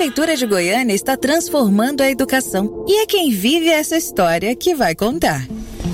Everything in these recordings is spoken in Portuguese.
Prefeitura de Goiânia está transformando a educação. E é quem vive essa história que vai contar.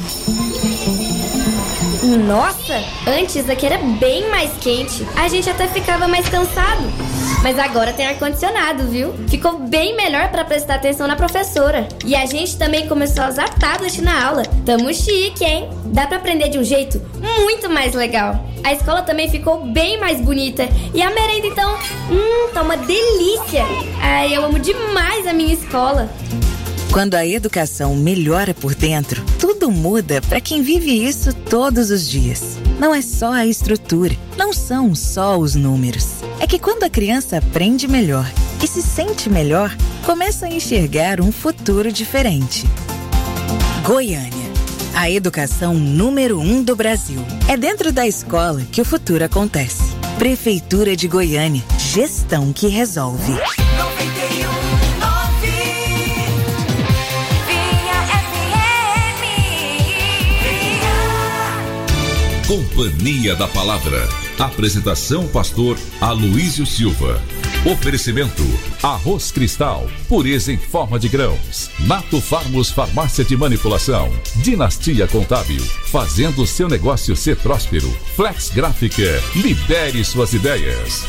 Nossa, antes aqui era bem mais quente. A gente até ficava mais cansado. Mas agora tem ar-condicionado, viu? Ficou bem melhor para prestar atenção na professora. E a gente também começou a usar tablet na aula. Tamo chique, hein? Dá pra aprender de um jeito muito mais legal. A escola também ficou bem mais bonita. E a merenda, então, tá uma delícia. Ai, eu amo demais a minha escola. Quando a educação melhora por dentro, tudo muda para quem vive isso todos os dias. Não é só a estrutura, não são só os números. É que quando a criança aprende melhor e se sente melhor, começa a enxergar um futuro diferente. Goiânia, a educação número 1 do Brasil. É dentro da escola que o futuro acontece. Prefeitura de Goiânia, gestão que resolve. Companhia da Palavra. Apresentação pastor Aloísio Silva. Oferecimento Arroz Cristal, pureza em forma de grãos. Nato Farmos Farmácia de Manipulação. Dinastia Contábil, fazendo seu negócio ser próspero. Flex Gráfica, libere suas ideias.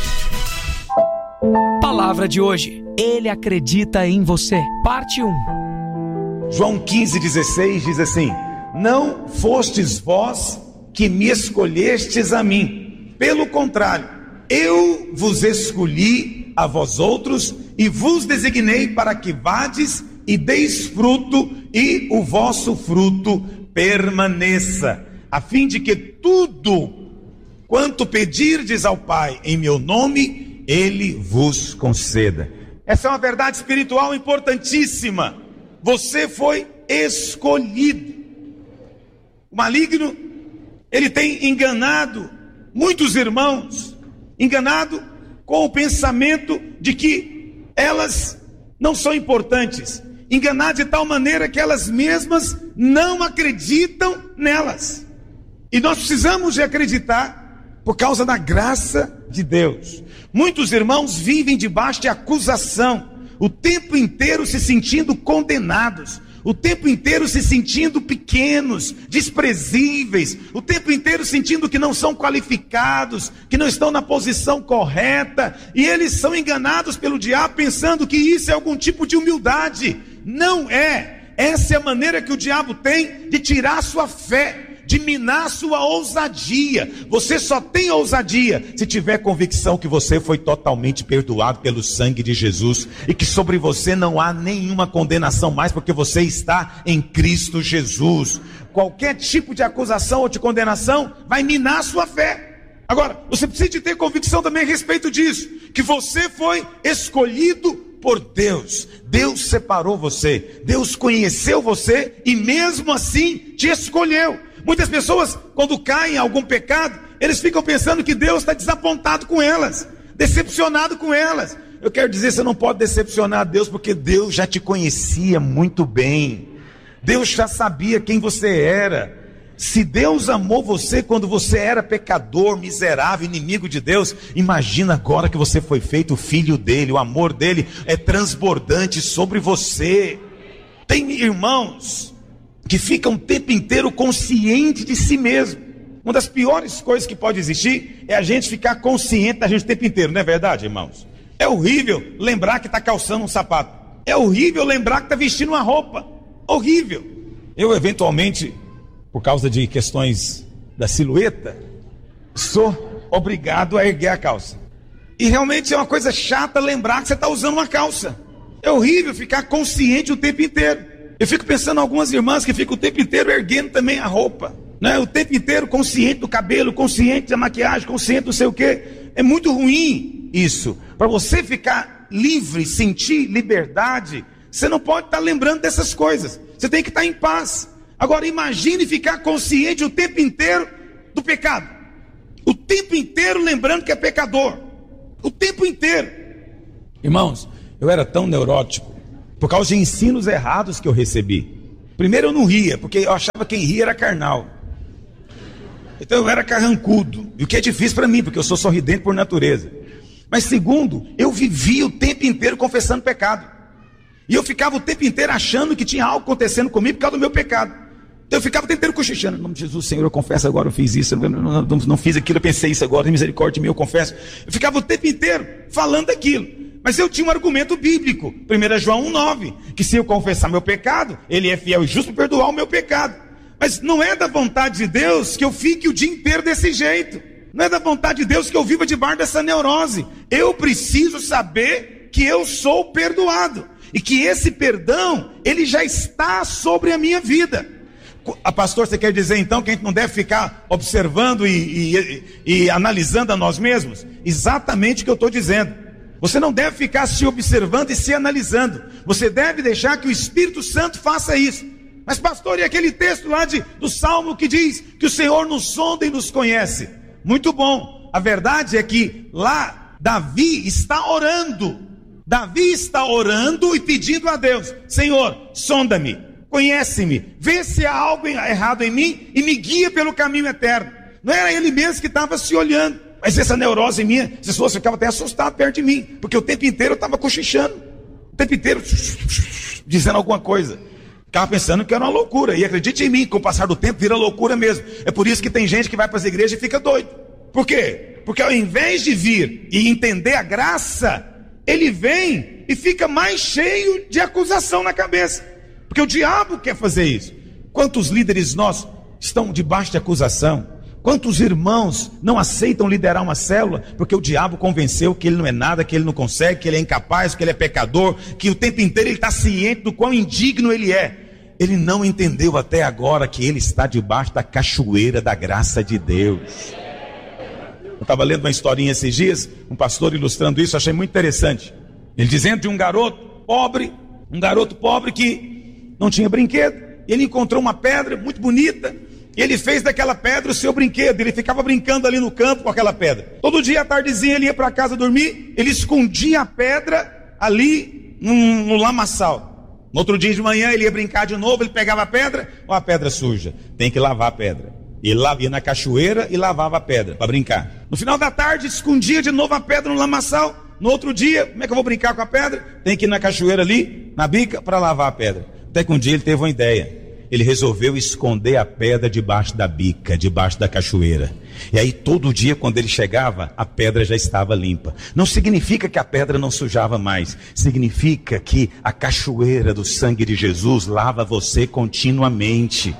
Palavra de hoje. Ele acredita em você. Parte 1. João 15,16 diz assim: não fostes vós que me escolhestes a mim. Pelo contrário, eu vos escolhi a vós outros e vos designei para que vades e deis fruto e o vosso fruto permaneça, a fim de que tudo quanto pedirdes ao Pai em meu nome, Ele vos conceda. Essa é uma verdade espiritual importantíssima. Você foi escolhido. O maligno, ele tem enganado muitos irmãos, enganado com o pensamento de que elas não são importantes, enganado de tal maneira que elas mesmas não acreditam nelas. E nós precisamos de acreditar por causa da graça de Deus. Muitos irmãos vivem debaixo de acusação, o tempo inteiro se sentindo condenados, o tempo inteiro se sentindo pequenos, desprezíveis, o tempo inteiro sentindo que não são qualificados, que não estão na posição correta, e eles são enganados pelo diabo pensando que isso é algum tipo de humildade. Não é. Essa é a maneira que o diabo tem de tirar a sua fé, de minar a sua ousadia. Você só tem ousadia se tiver convicção que você foi totalmente perdoado pelo sangue de Jesus e que sobre você não há nenhuma condenação mais, porque você está em Cristo Jesus. Qualquer tipo de acusação ou de condenação vai minar a sua fé. Agora, você precisa de ter convicção também a respeito disso, que você foi escolhido por Deus. Deus separou você, Deus conheceu você e mesmo assim te escolheu. Muitas pessoas, quando caem em algum pecado, eles ficam pensando que Deus está desapontado com elas, decepcionado com elas. Eu quero dizer, você não pode decepcionar Deus, porque Deus já te conhecia muito bem. Deus já sabia quem você era. Se Deus amou você quando você era pecador, miserável, inimigo de Deus, imagina agora que você foi feito filho dele. O amor dele é transbordante sobre você. Tem irmãos que ficam o tempo inteiro consciente de si mesmo. Uma das piores coisas que pode existir é a gente ficar consciente da gente o tempo inteiro, não é verdade, irmãos? É horrível lembrar que está calçando um sapato. É horrível lembrar que está vestindo uma roupa. Horrível. Eu, eventualmente, por causa de questões da silhueta, sou obrigado a erguer a calça. E realmente é uma coisa chata lembrar que você está usando uma calça. É horrível ficar consciente o tempo inteiro. Eu fico pensando em algumas irmãs que ficam o tempo inteiro erguendo também a roupa, né? O tempo inteiro consciente do cabelo, consciente da maquiagem, consciente do sei o quê. É muito ruim isso. Para você ficar livre, sentir liberdade, você não pode estar lembrando dessas coisas. Você tem que estar em paz. Agora imagine ficar consciente o tempo inteiro do pecado. O tempo inteiro lembrando que é pecador. O tempo inteiro. Irmãos, eu era tão neurótico por causa de ensinos errados que eu recebi. Primeiro eu não ria, porque eu achava que quem ria era carnal. Então eu era carrancudo. E o que é difícil para mim, porque eu sou sorridente por natureza. Mas segundo, eu vivia o tempo inteiro confessando pecado. E eu ficava o tempo inteiro achando que tinha algo acontecendo comigo por causa do meu pecado. Então eu ficava o tempo inteiro cochichando. Em nome de Jesus, Senhor, eu confesso agora, eu fiz isso, eu não fiz aquilo, eu pensei isso agora, tem misericórdia de mim, eu confesso. Eu ficava o tempo inteiro falando aquilo. Mas eu tinha um argumento bíblico, 1 João 1,9, que se eu confessar meu pecado, Ele é fiel e justo para perdoar o meu pecado. Mas não é da vontade de Deus que eu fique o dia inteiro desse jeito. Não é da vontade de Deus que eu viva debaixo dessa neurose. Eu preciso saber que eu sou perdoado. E que esse perdão, ele já está sobre a minha vida. Pastor, você quer dizer então que a gente não deve ficar observando e analisando a nós mesmos? Exatamente o que eu estou dizendo. Você não deve ficar se observando e se analisando. Você deve deixar que o Espírito Santo faça isso. Mas pastor, e aquele texto lá do Salmo que diz que o Senhor nos sonda e nos conhece? Muito bom. A verdade é que lá Davi está orando. Davi está orando e pedindo a Deus: Senhor, sonda-me, conhece-me, vê se há algo errado em mim e me guia pelo caminho eterno. Não era ele mesmo que estava se olhando. Mas essa neurose minha, as pessoas ficavam até assustadas perto de mim, porque o tempo inteiro eu estava cochichando, o tempo inteiro dizendo alguma coisa. Ficava pensando que era uma loucura. E acredite em mim, com o passar do tempo vira loucura mesmo. É por isso que tem gente que vai para as igrejas e fica doido. Por quê? Porque ao invés de vir e entender a graça, ele vem e fica mais cheio de acusação na cabeça. Porque o diabo quer fazer isso. Quantos líderes nós estão debaixo de acusação? Quantos irmãos não aceitam liderar uma célula porque o diabo convenceu que ele não é nada, que ele não consegue, que ele é incapaz, que ele é pecador, que o tempo inteiro ele está ciente do quão indigno ele é. Ele não entendeu até agora que ele está debaixo da cachoeira da graça de Deus. Eu estava lendo uma historinha esses dias, um pastor ilustrando isso, achei muito interessante. Ele dizendo de um garoto pobre que não tinha brinquedo, e ele encontrou uma pedra muito bonita, e ele fez daquela pedra o seu brinquedo. Ele ficava brincando ali no campo com aquela pedra. Todo dia à tardezinha ele ia para casa dormir, ele escondia a pedra ali no lamaçal. No outro dia de manhã ele ia brincar de novo, ele pegava a pedra, ó, a pedra suja, tem que lavar a pedra. Ele ia na cachoeira e lavava a pedra para brincar. No final da tarde escondia de novo a pedra no lamaçal. No outro dia, como é que eu vou brincar com a pedra? Tem que ir na cachoeira ali, na bica, para lavar a pedra. Até que um dia ele teve uma ideia. Ele resolveu esconder a pedra debaixo da bica, debaixo da cachoeira. E aí todo dia quando ele chegava, a pedra já estava limpa. Não significa que a pedra não sujava mais. Significa que a cachoeira do sangue de Jesus lava você continuamente.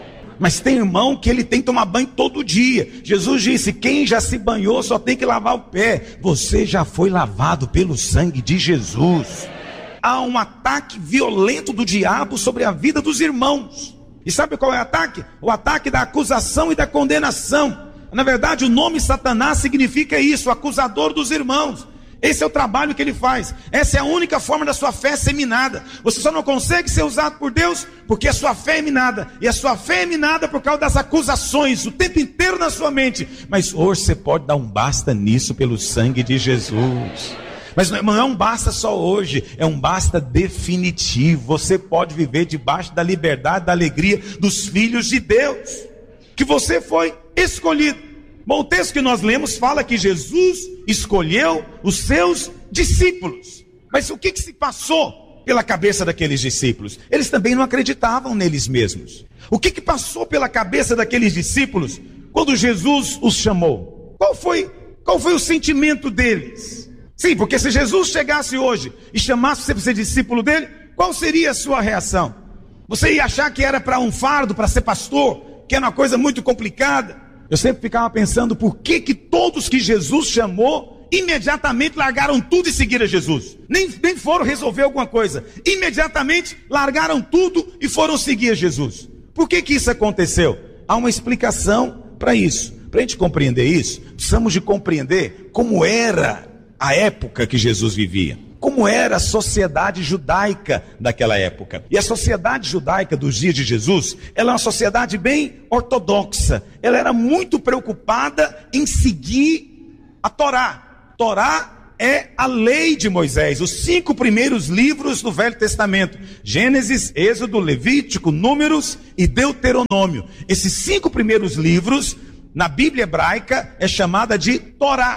Mas tem irmão que ele tem que tomar banho todo dia. Jesus disse: quem já se banhou só tem que lavar o pé. Você já foi lavado pelo sangue de Jesus. Há um ataque violento do diabo sobre a vida dos irmãos. E sabe qual é o ataque? O ataque da acusação e da condenação. Na verdade, o nome Satanás significa isso, acusador dos irmãos. Esse é o trabalho que ele faz. Essa é a única forma da sua fé ser minada. Você só não consegue ser usado por Deus porque a sua fé é minada. E a sua fé é minada por causa das acusações o tempo inteiro na sua mente. Mas hoje você pode dar um basta nisso pelo sangue de Jesus. Mas não é um basta só hoje, é um basta definitivo. Você pode viver debaixo da liberdade, da alegria dos filhos de Deus, que você foi escolhido. Bom, o texto que nós lemos fala que Jesus escolheu os seus discípulos. Mas o que se passou pela cabeça daqueles discípulos? Eles também não acreditavam neles mesmos. O que passou pela cabeça daqueles discípulos quando Jesus os chamou? Qual foi o sentimento deles? Sim, porque se Jesus chegasse hoje e chamasse você para ser discípulo dele, qual seria a sua reação? Você ia achar que era para um fardo, para ser pastor, que era uma coisa muito complicada? Eu sempre ficava pensando por que todos que Jesus chamou imediatamente largaram tudo e seguiram a Jesus. Nem foram resolver alguma coisa. Imediatamente largaram tudo e foram seguir a Jesus. Por que isso aconteceu? Há uma explicação para isso. Para a gente compreender isso, precisamos de compreender como era a época que Jesus vivia. Como era a sociedade judaica daquela época. E a sociedade judaica dos dias de Jesus, ela é uma sociedade bem ortodoxa. Ela era muito preocupada em seguir a Torá. Torá é a lei de Moisés, os 5 primeiros livros do Velho Testamento: Gênesis, Êxodo, Levítico, Números e Deuteronômio. Esses 5 primeiros livros, na Bíblia hebraica, é chamada de Torá.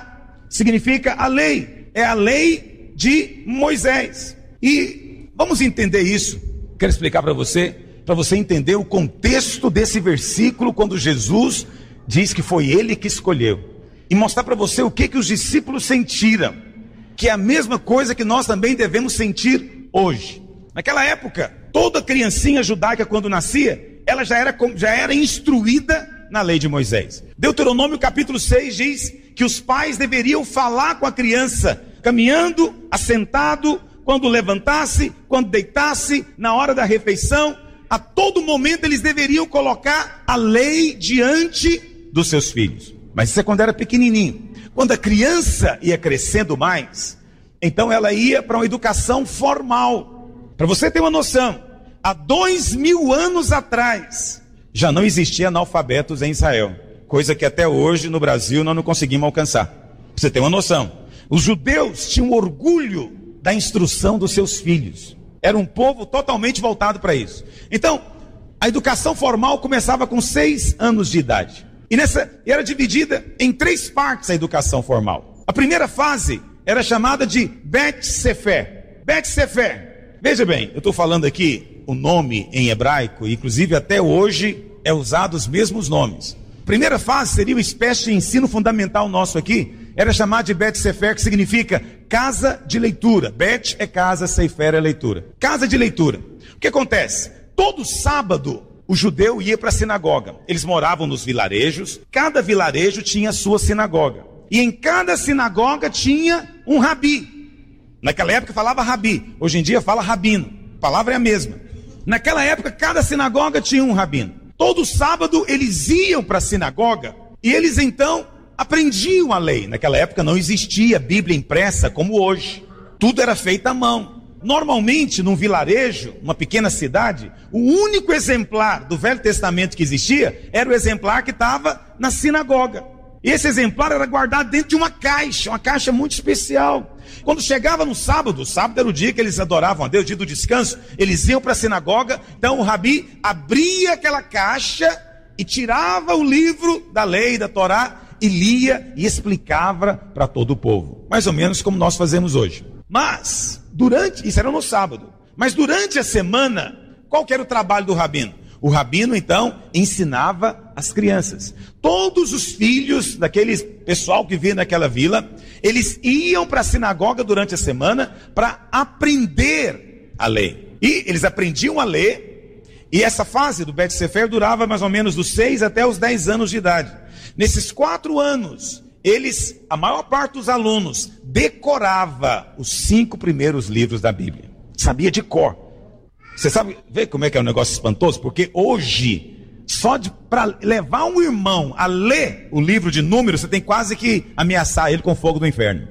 significa a lei, é a lei de Moisés. E vamos entender isso. Quero explicar para você entender o contexto desse versículo, quando Jesus diz que foi ele que escolheu, e mostrar para você o que os discípulos sentiram, que é a mesma coisa que nós também devemos sentir hoje. Naquela época, toda criancinha judaica, quando nascia, ela já era instruída na lei de Moisés. Deuteronômio capítulo 6 diz que os pais deveriam falar com a criança, caminhando, assentado, quando levantasse, quando deitasse, na hora da refeição. A todo momento eles deveriam colocar a lei diante dos seus filhos. Mas isso é quando era pequenininho. Quando a criança ia crescendo mais, então ela ia para uma educação formal. Para você ter uma noção, há 2000 anos atrás, já não existia analfabetos em Israel, coisa que até hoje no Brasil nós não conseguimos alcançar. Pra você ter uma noção, os judeus tinham orgulho da instrução dos seus filhos. Era um povo totalmente voltado para isso. Então, a educação formal começava com 6 anos de idade. E era dividida em 3 partes a educação formal. A primeira fase era chamada de Bet Sefer. Bet Sefer. Veja bem, eu estou falando aqui o nome em hebraico, inclusive até hoje é usado os mesmos nomes. A primeira fase seria uma espécie de ensino fundamental nosso aqui, era chamado de Bet Sefer, que significa casa de leitura. Bet é casa, Sefer é leitura. Casa de leitura. O que acontece? Todo sábado o judeu ia para a sinagoga. Eles moravam nos vilarejos, cada vilarejo tinha a sua sinagoga. E em cada sinagoga tinha um rabi. Naquela época falava rabi, hoje em dia fala rabino. A palavra é a mesma. Naquela época cada sinagoga tinha um rabino. Todo sábado eles iam para a sinagoga e eles então aprendiam a lei. Naquela época não existia Bíblia impressa como hoje. Tudo era feito à mão. Normalmente, num vilarejo, uma pequena cidade, o único exemplar do Velho Testamento que existia era o exemplar que estava na sinagoga. E esse exemplar era guardado dentro de uma caixa muito especial. Quando chegava no sábado, o sábado era o dia que eles adoravam a Deus, o dia do descanso, eles iam para a sinagoga, então o rabi abria aquela caixa e tirava o livro da lei, da Torá, e lia e explicava para todo o povo. Mais ou menos como nós fazemos hoje. Mas, isso era no sábado, mas durante a semana, qual que era o trabalho do rabino? O rabino, então, ensinava as crianças. Todos os filhos daquele pessoal que vivia naquela vila, eles iam para a sinagoga durante a semana para aprender a lei. E eles aprendiam a ler, e essa fase do Bet Sefer durava mais ou menos dos 6 até os 10 anos de idade. Nesses 4 anos, a maior parte dos alunos decorava os 5 primeiros livros da Bíblia. Sabia de cor. Você sabe, vê como é que é um negócio espantoso? Porque hoje, para levar um irmão a ler o livro de Números, você tem quase que ameaçar ele com o fogo do inferno.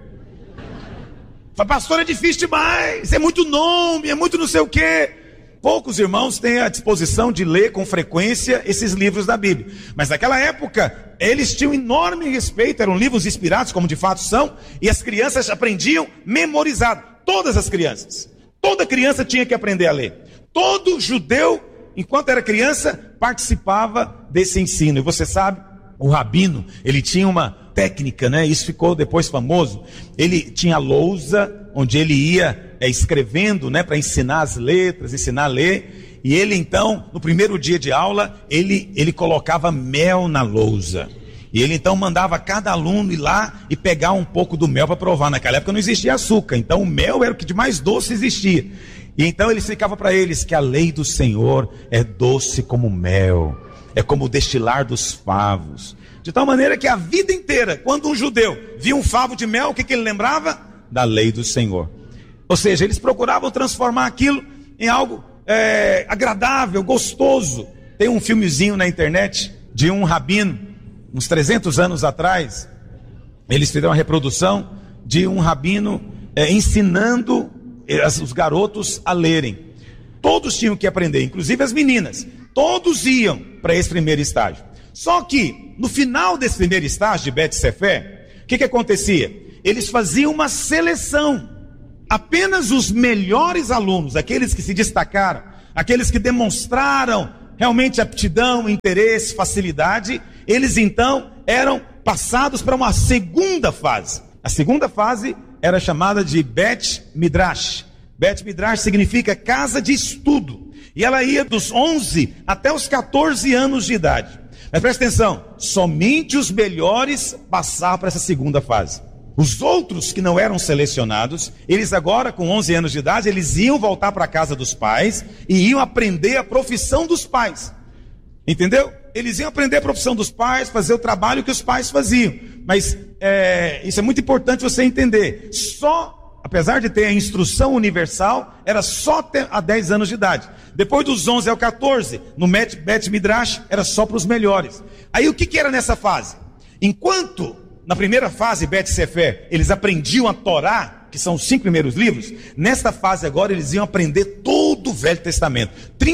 Fala, pastor, é difícil demais, é muito nome, é muito não sei o quê. Poucos irmãos têm a disposição de ler com frequência esses livros da Bíblia. Mas naquela época, eles tinham enorme respeito, eram livros inspirados, como de fato são, e as crianças aprendiam memorizado. Todas as crianças. Toda criança tinha que aprender a ler. Todo judeu, enquanto era criança, participava desse ensino. E você sabe, o rabino, ele tinha uma técnica, né? Isso ficou depois famoso. Ele tinha lousa, onde ele ia escrevendo, né, para ensinar as letras, ensinar a ler. E ele então, no primeiro dia de aula, ele colocava mel na lousa. E ele então mandava cada aluno ir lá e pegar um pouco do mel para provar. Naquela época não existia açúcar, então o mel era o que de mais doce existia. E então ele explicava para eles que a lei do Senhor é doce como mel, é como o destilar dos favos. De tal maneira que a vida inteira, quando um judeu via um favo de mel, o que ele lembrava? Da lei do Senhor. Ou seja, eles procuravam transformar aquilo em algo agradável, gostoso. Tem um filmezinho na internet de um rabino, uns 300 anos atrás. Eles fizeram uma reprodução de um rabino ensinando os garotos a lerem. Todos tinham que aprender, inclusive as meninas. Todos iam para esse primeiro estágio. Só que, no final desse primeiro estágio de Bet Sefer, o que acontecia? Eles faziam uma seleção. Apenas os melhores alunos, aqueles que se destacaram, aqueles que demonstraram realmente aptidão, interesse, facilidade, eles então eram passados para uma segunda fase. A segunda fase era chamada de Bet Midrash. Bet Midrash significa casa de estudo. E ela ia dos 11 até os 14 anos de idade. Mas presta atenção, somente os melhores passavam para essa segunda fase. Os outros que não eram selecionados, eles agora com 11 anos de idade, eles iam voltar para a casa dos pais e iam aprender a profissão dos pais. Entendeu? Eles iam aprender a profissão dos pais, fazer o trabalho que os pais faziam. Mas isso é muito importante você entender. Só, apesar de ter a instrução universal, era só até a 10 anos de idade. Depois dos 11 ao 14, no Bet Midrash, era só para os melhores. Aí o que era nessa fase? Enquanto na primeira fase, Bet Sefer, eles aprendiam a Torá, que são os 5 primeiros livros, nesta fase agora eles iam aprender todo o Velho Testamento,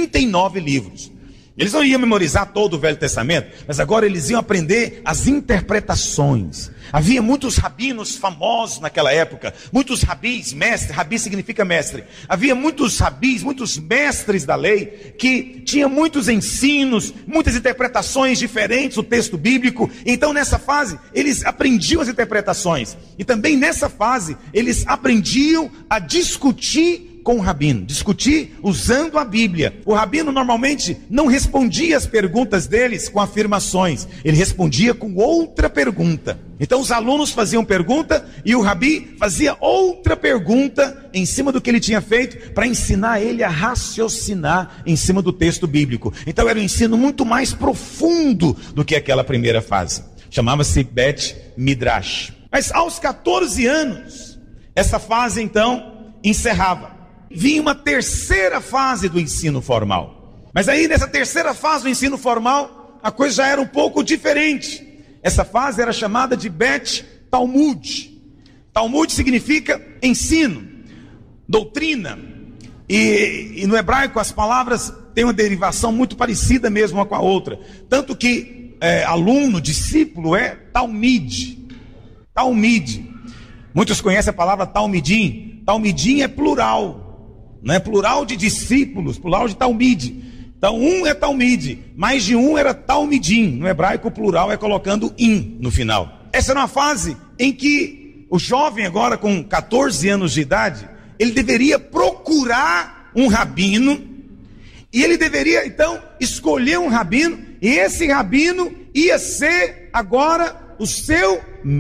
39 livros. Eles não iam memorizar todo o Velho Testamento, mas agora eles iam aprender as interpretações. Havia muitos rabinos famosos naquela época, muitos rabis, mestre, rabi significa mestre. Havia muitos rabis, muitos mestres da lei, que tinham muitos ensinos, muitas interpretações diferentes do texto bíblico. Então nessa fase, eles aprendiam as interpretações. E também nessa fase, eles aprendiam a discutir com o rabino, discutir usando a Bíblia. O rabino normalmente não respondia as perguntas deles com afirmações, ele respondia com outra pergunta. Então os alunos faziam pergunta e o rabi fazia outra pergunta em cima do que ele tinha feito, para ensinar ele a raciocinar em cima do texto bíblico. Então era um ensino muito mais profundo do que aquela primeira fase. Chamava-se Bet Midrash. Mas aos 14 anos, essa fase então encerrava. Vinha uma terceira fase do ensino formal. Mas aí nessa terceira fase do ensino formal, a coisa já era um pouco diferente. Essa fase era chamada de Bet Talmud. Talmud significa ensino, doutrina. E no hebraico as palavras têm uma derivação muito parecida mesmo uma com a outra. Tanto que aluno, discípulo é Talmid. Talmid. Muitos conhecem a palavra Talmidim. Talmidim é plural. Não é plural de discípulos, plural de Talmid. Então um é Talmid, mais de um era Talmidim. No hebraico o plural é colocando in no final. Essa era uma fase em que o jovem agora com 14 anos de idade, ele deveria procurar um rabino, e ele deveria então escolher um rabino, e esse rabino ia ser agora o seu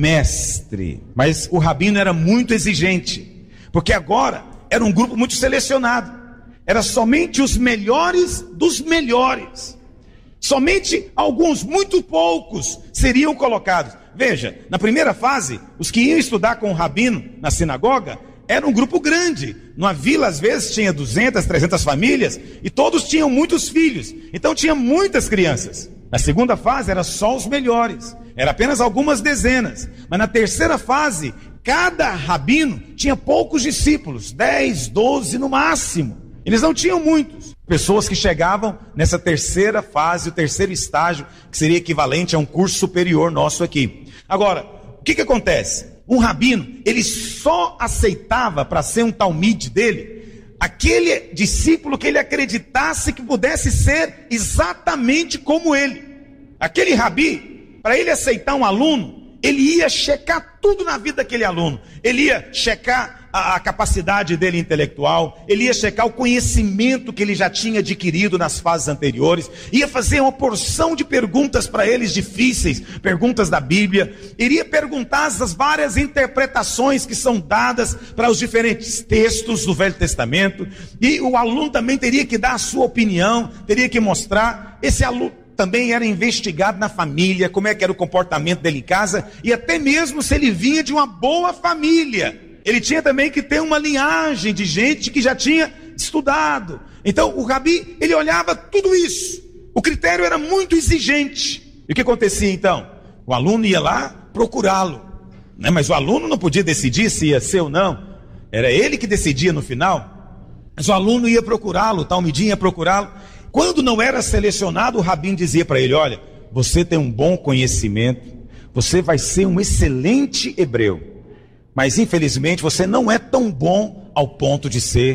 mestre. Mas o rabino era muito exigente, porque agora era um grupo muito selecionado. Era somente os melhores dos melhores. Somente alguns, muito poucos, seriam colocados. Veja, na primeira fase, os que iam estudar com o rabino na sinagoga, era um grupo grande. Numa vila, às vezes, tinha 200, 300 famílias, e todos tinham muitos filhos. Então tinha muitas crianças. Na segunda fase, era só os melhores. Era apenas algumas dezenas. Mas na terceira fase, cada rabino tinha poucos discípulos, 10, 12 no máximo. Eles não tinham muitos. Pessoas que chegavam nessa terceira fase, o terceiro estágio, que seria equivalente a um curso superior nosso aqui. Agora, o que acontece? Um rabino, ele só aceitava para ser um talmid dele, aquele discípulo que ele acreditasse que pudesse ser exatamente como ele. Aquele rabi, para ele aceitar um aluno, ele ia checar tudo na vida daquele aluno. Ele ia checar a capacidade dele intelectual, ele ia checar o conhecimento que ele já tinha adquirido nas fases anteriores, ia fazer uma porção de perguntas para eles difíceis, perguntas da Bíblia, iria perguntar as várias interpretações que são dadas para os diferentes textos do Velho Testamento, e o aluno também teria que dar a sua opinião, teria que mostrar. Esse aluno também era investigado na família, como é que era o comportamento dele em casa, e até mesmo se ele vinha de uma boa família. Ele tinha também que ter uma linhagem de gente que já tinha estudado. Então o rabi, ele olhava tudo isso. O critério era muito exigente. E o que acontecia então? O aluno ia lá procurá-lo, né? Mas o aluno não podia decidir se ia ser ou não. Era ele que decidia no final. Mas o aluno ia procurá-lo, o talmidim ia procurá-lo. Quando não era selecionado, o rabino dizia para ele: olha, você tem um bom conhecimento, você vai ser um excelente hebreu, mas infelizmente você não é tão bom ao ponto de ser um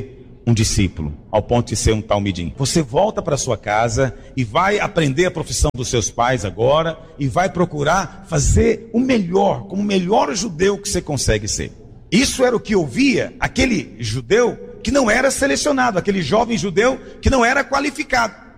um discípulo, ao ponto de ser um talmidim. Você volta para sua casa e vai aprender a profissão dos seus pais agora e vai procurar fazer o melhor, como o melhor judeu que você consegue ser. Isso era o que ouvia aquele judeu que não era selecionado, aquele jovem judeu que não era qualificado.